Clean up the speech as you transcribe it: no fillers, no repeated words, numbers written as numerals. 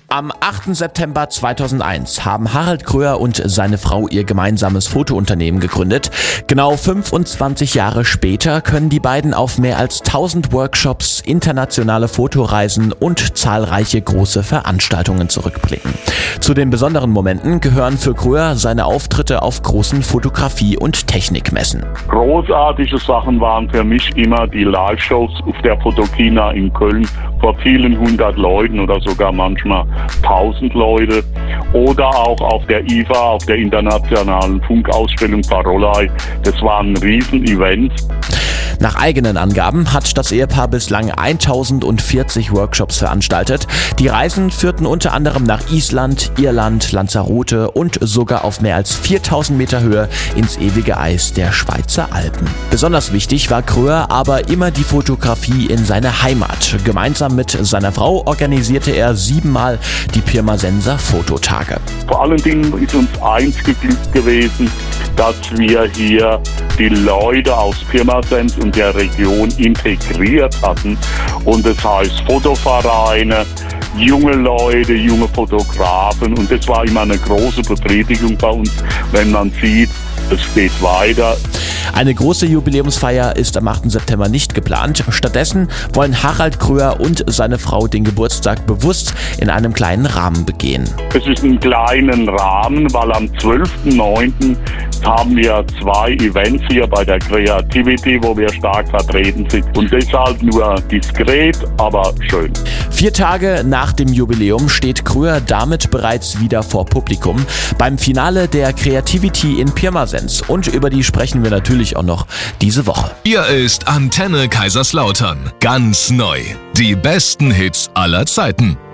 Am 8. September 2001 haben Harald Kröher und seine Frau ihr gemeinsames Fotounternehmen gegründet. Genau 25 Jahre später können die beiden auf mehr als 1000 Workshops, internationale Fotoreisen und zahlreiche große Veranstaltungen zurückblicken. Zu den besonderen Momenten gehören für Kröher seine Auftritte auf großen Fotografie- und Technikmessen. Großartige Sachen waren für mich immer die Live-Shows auf der Photokina in Köln vor vielen hundert Leuten oder sogar manchmal 1000 Leute. Oder auch auf der IFA, auf der internationalen Funkausstellung Parolei. Das waren Riesen-Events. Nach eigenen Angaben hat das Ehepaar bislang 1040 Workshops veranstaltet. Die Reisen führten unter anderem nach Island, Irland, Lanzarote und sogar auf mehr als 4000 Meter Höhe ins ewige Eis der Schweizer Alpen. Besonders wichtig war Kröher aber immer die Fotografie in seiner Heimat. Gemeinsam mit seiner Frau organisierte er 7-mal die Pirmasens Fototage. Vor allen Dingen ist uns eins geglückt gewesen, dass wir hier die Leute aus Pirmasens und der Region integriert hatten. Und das heißt Fotovereine, junge Leute, junge Fotografen. Und das war immer eine große Befriedigung bei uns, wenn man sieht, es geht weiter. Eine große Jubiläumsfeier ist am 8. September nicht geplant. Stattdessen wollen Harald Kröher und seine Frau den Geburtstag bewusst in einem kleinen Rahmen begehen. Es ist ein kleinen Rahmen, weil am 12.09. haben wir 2 Events hier bei der Creativity, wo wir stark vertreten sind. Und deshalb nur diskret, aber schön. 4 Tage nach dem Jubiläum steht Kröher damit bereits wieder vor Publikum beim Finale der Creativity in Pirmasens. Und über die sprechen wir natürlich auch noch diese Woche. Hier ist Antenne Kaiserslautern. Ganz neu. Die besten Hits aller Zeiten.